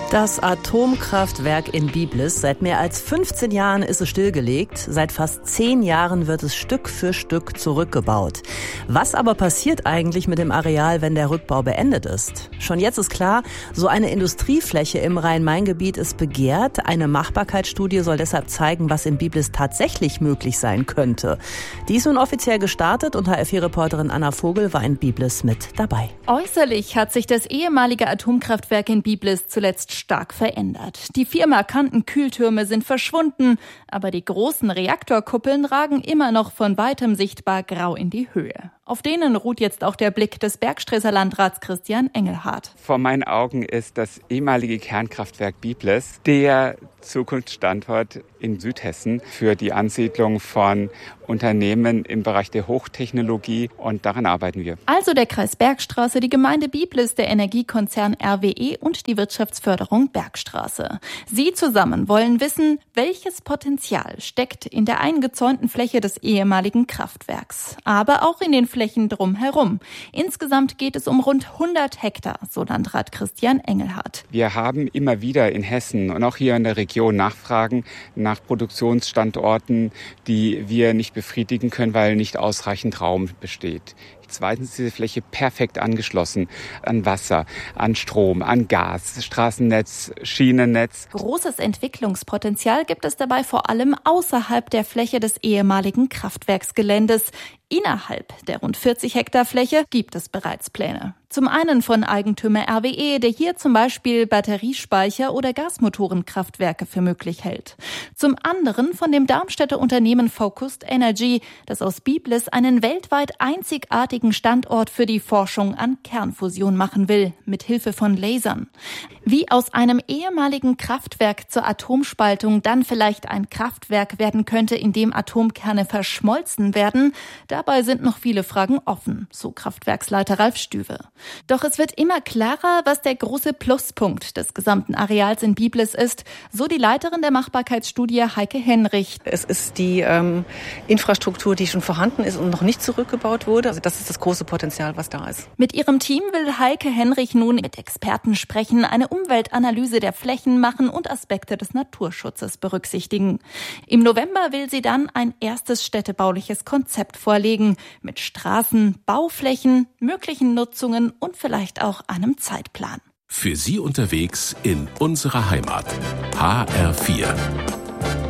Das Atomkraftwerk in Biblis. Seit mehr als 15 Jahren ist es stillgelegt. Seit fast 10 Jahren wird es Stück für Stück zurückgebaut. Was aber passiert eigentlich mit dem Areal, wenn der Rückbau beendet ist? Schon jetzt ist klar, so eine Industriefläche im Rhein-Main-Gebiet ist begehrt. Eine Machbarkeitsstudie soll deshalb zeigen, was in Biblis tatsächlich möglich sein könnte. Die ist nun offiziell gestartet und HR4-Reporterin Anna Vogel war in Biblis mit dabei. Äußerlich hat sich das ehemalige Atomkraftwerk in Biblis zuletzt stark verändert. Die 4 markanten Kühltürme sind verschwunden, aber die großen Reaktorkuppeln ragen immer noch von weitem sichtbar grau in die Höhe. Auf denen ruht jetzt auch der Blick des Bergstresser Landrats Christian Engelhardt. Vor meinen Augen ist das ehemalige Kernkraftwerk Biblis der Zukunftsstandort in Südhessen für die Ansiedlung von Unternehmen im Bereich der Hochtechnologie, und daran arbeiten wir. Also der Kreis Bergstraße, die Gemeinde Biblis, der Energiekonzern RWE und die Wirtschaftsförderung Bergstraße. Sie zusammen wollen wissen, welches Potenzial steckt in der eingezäunten Fläche des ehemaligen Kraftwerks, aber auch in den Flächen drumherum. Insgesamt geht es um rund 100 Hektar, so Landrat Christian Engelhardt. Wir haben immer wieder in Hessen und auch hier in der Region Nachfragen nach Produktionsstandorten, die wir nicht befriedigen können, weil nicht ausreichend Raum besteht. Zweitens ist diese Fläche perfekt angeschlossen an Wasser, an Strom, an Gas, Straßennetz, Schienennetz. Großes Entwicklungspotenzial gibt es dabei vor allem außerhalb der Fläche des ehemaligen Kraftwerksgeländes. Innerhalb der rund 40 Hektar Fläche gibt es bereits Pläne. Zum einen von Eigentümer RWE, der hier zum Beispiel Batteriespeicher oder Gasmotorenkraftwerke für möglich hält. Zum anderen von dem Darmstädter Unternehmen Focused Energy, das aus Biblis einen weltweit einzigartigen Standort für die Forschung an Kernfusion machen will, mit Hilfe von Lasern. Wie aus einem ehemaligen Kraftwerk zur Atomspaltung dann vielleicht ein Kraftwerk werden könnte, in dem Atomkerne verschmolzen werden, dabei sind noch viele Fragen offen, so Kraftwerksleiter Ralf Stüwe. Doch es wird immer klarer, was der große Pluspunkt des gesamten Areals in Biblis ist, so die Leiterin der Machbarkeitsstudie Heike Henrich. Es ist die Infrastruktur, die schon vorhanden ist und noch nicht zurückgebaut wurde. Also das ist das große Potenzial, was da ist. Mit ihrem Team will Heike Henrich nun mit Experten sprechen, eine Umweltanalyse der Flächen machen und Aspekte des Naturschutzes berücksichtigen. Im November will sie dann ein erstes städtebauliches Konzept vorlegen, mit Straßen, Bauflächen, möglichen Nutzungen und vielleicht auch einem Zeitplan. Für Sie unterwegs in unserer Heimat. HR4.